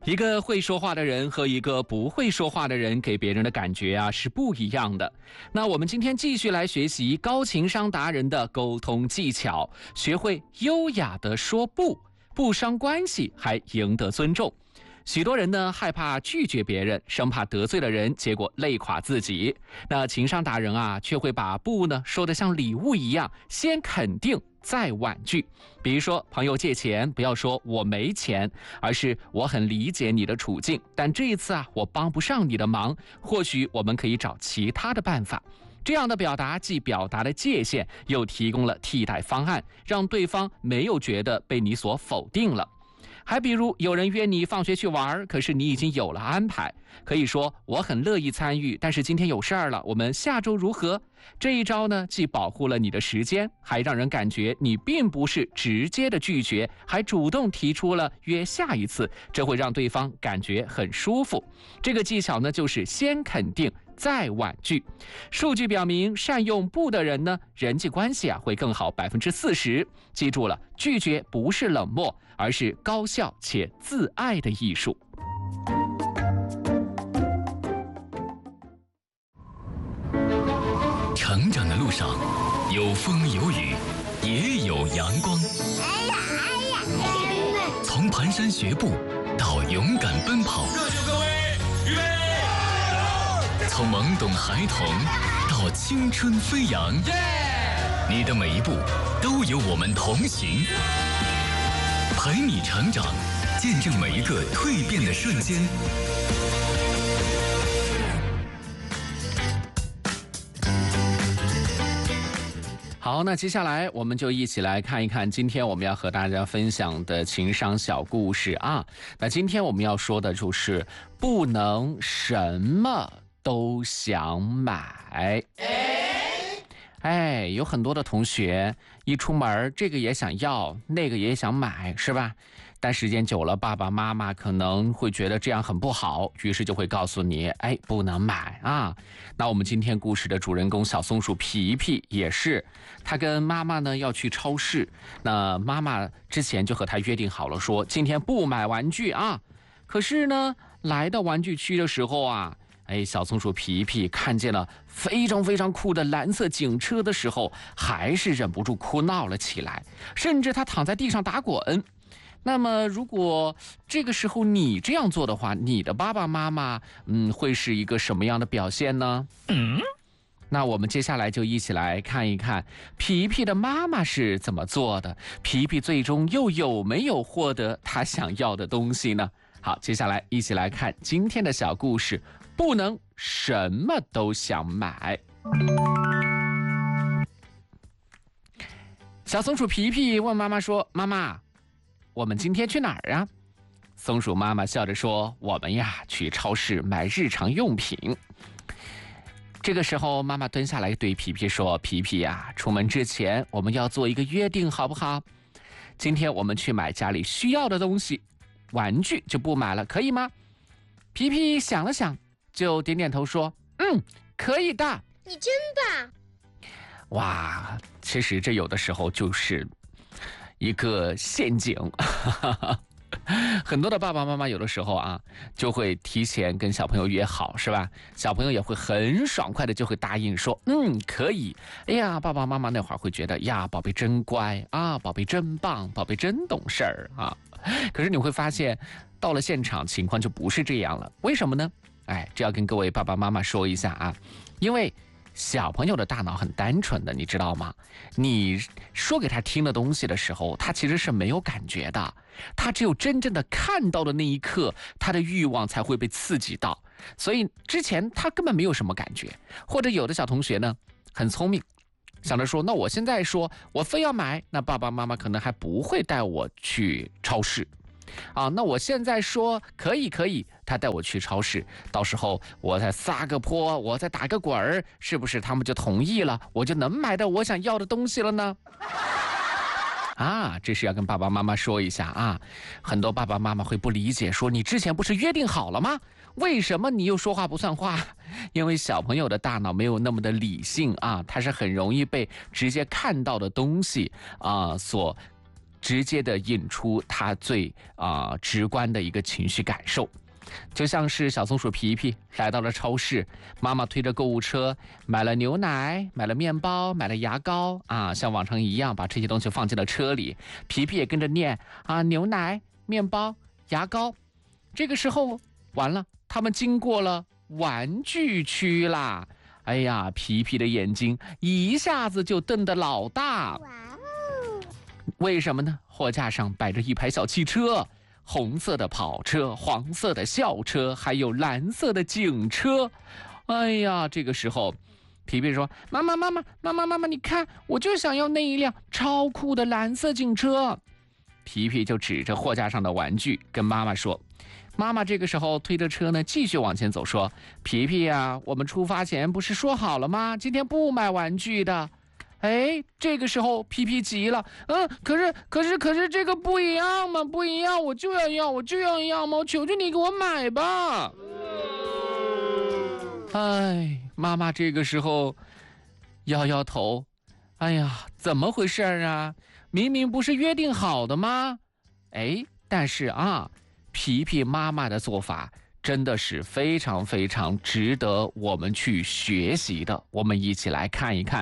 一个会说话的人和一个不会说话的人给别人的感觉啊是不一样的。那我们今天继续来学习高情商达人的沟通技巧，学会优雅的说不，不伤关系，还赢得尊重。许多人呢害怕拒绝别人，生怕得罪了人，结果累垮自己。那情商达人啊，却会把不呢说得像礼物一样，先肯定再婉拒。比如说朋友借钱，不要说我没钱，而是我很理解你的处境，但这一次啊我帮不上你的忙，或许我们可以找其他的办法。这样的表达既表达了界限，又提供了替代方案，让对方没有觉得被你所否定了。还比如有人约你放学去玩，可是你已经有了安排，可以说我很乐意参与，但是今天有事儿了，我们下周如何？这一招呢，既保护了你的时间，还让人感觉你并不是直接的拒绝，还主动提出了约下一次，这会让对方感觉很舒服。这个技巧呢，就是先肯定再婉拒。数据表明，善用不的人呢，人际关系会更好40%。记住了，拒绝不是冷漠，而是高效且自爱的艺术。 成长的路上，有风有雨，也有阳光。从蹒跚学步到勇敢奔跑， 热血各位，预备！ 从懵懂孩童到青春飞扬，你的每一步都有我们同行，陪你成长，见证每一个蜕变的瞬间。 好，那接下来我们就一起来看一看今天我们要和大家分享的情商小故事啊。那今天我们要说的就是不能什么都想买。有很多的同学一出门这个也想要，那个也想买，是吧？但时间久了，爸爸妈妈可能会觉得这样很不好，于是就会告诉你，不能买啊。那我们今天故事的主人公小松鼠皮皮也是，他跟妈妈呢要去超市，那妈妈之前就和他约定好了，说今天不买玩具啊。可是呢，来到玩具区的时候啊，小松鼠皮皮看见了非常非常酷的蓝色警车的时候，还是忍不住哭闹了起来，甚至他躺在地上打滚。那么如果这个时候你这样做的话，你的爸爸妈妈会是一个什么样的表现呢？那我们接下来就一起来看一看皮皮的妈妈是怎么做的，皮皮最终又有没有获得他想要的东西呢？好，接下来一起来看今天的小故事，不能什么都想买。小松鼠皮皮问妈妈说，妈妈，我们今天去哪儿啊？松鼠妈妈笑着说，我们呀去超市买日常用品。这个时候妈妈蹲下来对皮皮说，皮皮呀，出门之前我们要做一个约定好不好？今天我们去买家里需要的东西，玩具就不买了，可以吗？皮皮想了想，就点点头说，可以的。 你真棒！ 哇，其实这有的时候就是一个陷阱。很多的爸爸妈妈有的时候啊，就会提前跟小朋友约好，是吧？小朋友也会很爽快的就会答应说，可以。哎呀，爸爸妈妈那会儿会觉得，呀，宝贝真乖啊，宝贝真棒，宝贝真懂事儿啊。可是你会发现，到了现场情况就不是这样了。为什么呢？这要跟各位爸爸妈妈说一下啊，因为小朋友的大脑很单纯的，你知道吗？你说给他听的东西的时候，他其实是没有感觉的，他只有真正的看到的那一刻，他的欲望才会被刺激到，所以之前他根本没有什么感觉。或者有的小同学呢很聪明，想着说，那我现在说我非要买，那爸爸妈妈可能还不会带我去超市啊，那我现在说可以，他带我去超市，到时候我再撒个泼，我再打个滚儿，是不是他们就同意了，我就能买到我想要的东西了呢？这是要跟爸爸妈妈说一下啊。很多爸爸妈妈会不理解，说你之前不是约定好了吗？为什么你又说话不算话？因为小朋友的大脑没有那么的理性啊，他是很容易被直接看到的东西所直接的引出他最直观的一个情绪感受。就像是小松鼠皮皮来到了超市，妈妈推着购物车买了牛奶，买了面包，买了牙膏像往常一样把这些东西放进了车里。皮皮也跟着念牛奶、面包、牙膏。这个时候完了，他们经过了玩具区啦。哎呀，皮皮的眼睛一下子就瞪得老大。为什么呢？货架上摆着一排小汽车，红色的跑车，黄色的校车，还有蓝色的警车。哎呀，这个时候皮皮说：妈妈，你看，我就想要那一辆超酷的蓝色警车。皮皮就指着货架上的玩具跟妈妈说。妈妈这个时候推着车呢，继续往前走，说：皮皮呀，我们出发前不是说好了吗？今天不买玩具的。哎，这个时候皮皮急了，可是这个不一样嘛，不一样，我就要要嘛，我求求你给我买吧。哎，妈妈这个时候摇头，哎呀，怎么回事啊？明明不是约定好的吗？哎，但是皮皮妈妈的做法真的是非常非常值得我们去学习的，我们一起来看一看。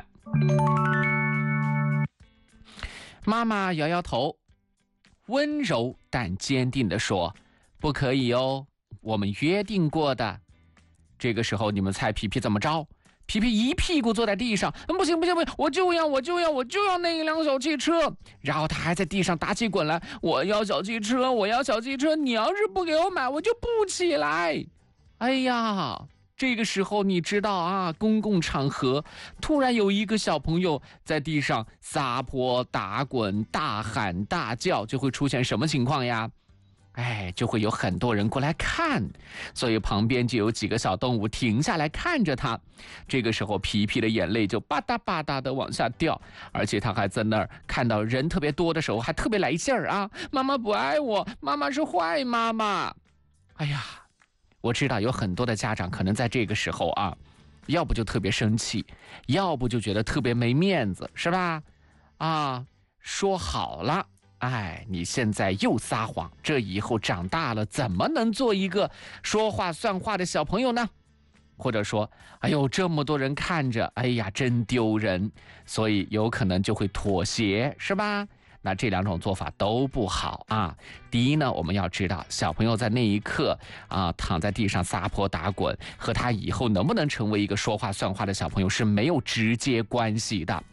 妈妈摇摇头，温柔但坚定地说：不可以哦，我们约定过的。这个时候你们猜皮皮怎么着？皮皮一屁股坐在地上，不行，我就要那一辆小汽车。然后他还在地上打起滚来，我要小汽车，你要是不给我买，我就不起来。哎呀，这个时候你知道公共场合突然有一个小朋友在地上撒泼打滚、大喊大叫，就会出现什么情况呀？就会有很多人过来看，所以旁边就有几个小动物停下来看着他。这个时候皮皮的眼泪就吧嗒吧嗒的往下掉，而且他还在那儿看到人特别多的时候还特别来劲儿妈妈不爱我，妈妈是坏妈妈。哎呀，我知道有很多的家长可能在这个时候要不就特别生气，要不就觉得特别没面子，是吧？说好了，你现在又撒谎，这以后长大了怎么能做一个说话算话的小朋友呢？或者说，哎呦，这么多人看着，哎呀，真丢人，所以有可能就会妥协，是吧？那这两种做法都不好第一呢，我们要知道小朋友在那一刻躺在地上撒泼打滚，和他以后能不能成为一个说话算话的小朋友是没有直接关系的。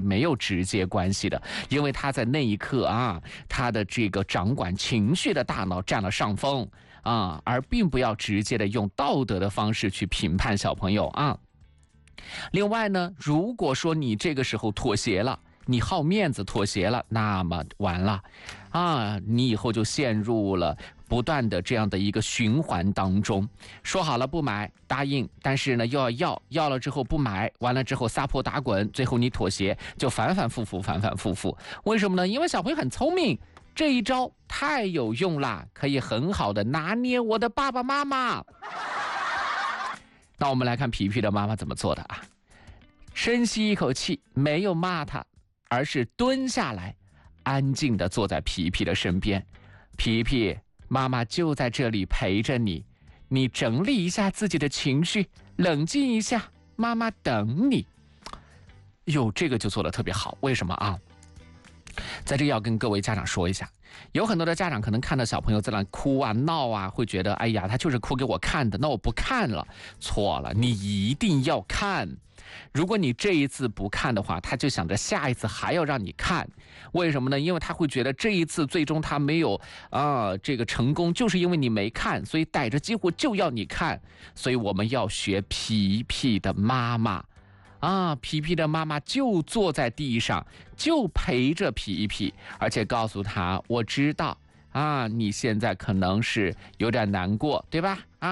因为他在那一刻他的这个掌管情绪的大脑占了上风而并不要直接的用道德的方式去评判小朋友另外呢，如果说你这个时候妥协了，你好面子妥协了，那么完了你以后就陷入了不断的这样的一个循环当中。说好了不买，答应，但是呢又要了之后不买，完了之后撒泼打滚，最后你妥协，就反反复复。为什么呢？因为小朋友很聪明，这一招太有用了，可以很好的拿捏我的爸爸妈妈。那我们来看皮皮的妈妈怎么做的深吸一口气，没有骂他，而是蹲下来安静地坐在皮皮的身边。皮皮，妈妈就在这里陪着你，你整理一下自己的情绪，冷静一下，妈妈等你。这个就做得特别好。为什么在这要跟各位家长说一下，有很多的家长可能看到小朋友在那哭闹会觉得哎呀，他就是哭给我看的，那我不看了。错了，你一定要看。如果你这一次不看的话，他就想着下一次还要让你看。为什么呢？因为他会觉得这一次最终他没有这个成功，就是因为你没看，所以逮着机会就要你看。所以我们要学皮皮的妈妈皮皮的妈妈就坐在地上，就陪着皮皮，而且告诉他，我知道你现在可能是有点难过，对吧